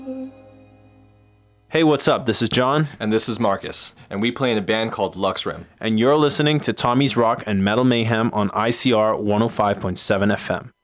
Hey, what's up? This is John. And this is Marcus. And we play in a band called Luxrim. And you're listening to Tommy's Rock and Metal Mayhem on ICR 105.7 FM.